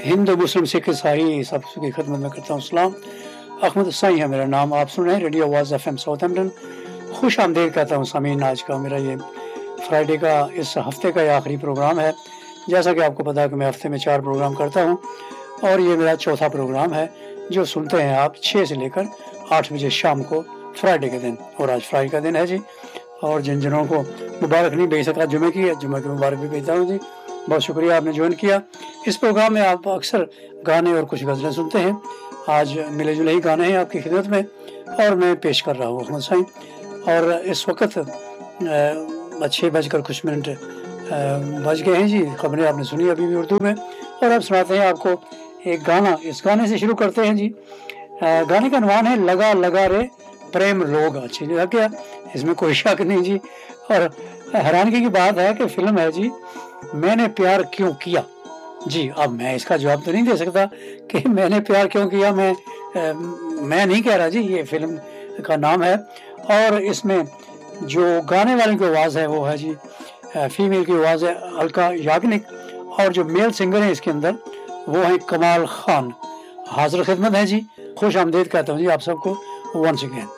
हिंदू मुस्लिम सिख ईसाई सबकी खिदमत में करता हूँ सलाम। अहमद साई है मेरा नाम। आप सुन रहे हैं रेडियो आवाज़ FM साउथहैम्पटन। खुश आमदीद कहता हूँ सामीन। आज का मेरा ये फ्राइडे का इस हफ्ते का ये आखिरी प्रोग्राम है। जैसा कि आपको पता है कि मैं हफ्ते में 4 प्रोग्राम करता हूँ और ये मेरा चौथा प्रोग्राम है जो सुनते हैं आप 6 से लेकर 8 बजे शाम को फ्राइडे के दिन। और आज फ्राइडे का दिन है जी, और जिन जनों को मुबारक नहीं भेज सका जुमे की, जुमे की मुबारक भी भेजता हूँ जी। बहुत शुक्रिया आपने ज्वाइन किया। इस प्रोग्राम में आप अक्सर गाने और कुछ गज़लें सुनते हैं। आज मिले जुले ही गाने हैं आपकी खिदमत में और मैं पेश कर रहा हूँ अहमद साई। और इस वक्त 6 बजकर कुछ मिनट बज गए हैं जी। खबरें आपने सुनी अभी भी उर्दू में, और अब सुनाते हैं आपको एक गाना। इस गाने से शुरू करते हैं जी। गाने का अनवान है लगा लगा रे प्रेम रोग। अच्छी जगह क्या, इसमें कोई शक नहीं जी। और हैरानगी की बात है कि फिल्म है जी मैंने प्यार क्यों किया जी। अब मैं इसका जवाब तो नहीं दे सकता कि मैंने प्यार क्यों किया। मैं नहीं कह रहा जी, ये फिल्म का नाम है। और इसमें जो गाने वाले की आवाज़ है वो है जी फीमेल की आवाज़ है अलका याग्निक, और जो मेल सिंगर है इसके अंदर वो है कमाल खान। हाजिर खिदमत है जी। खुश आमदीद कहता हूँ जी आप सबको वंस अगेन।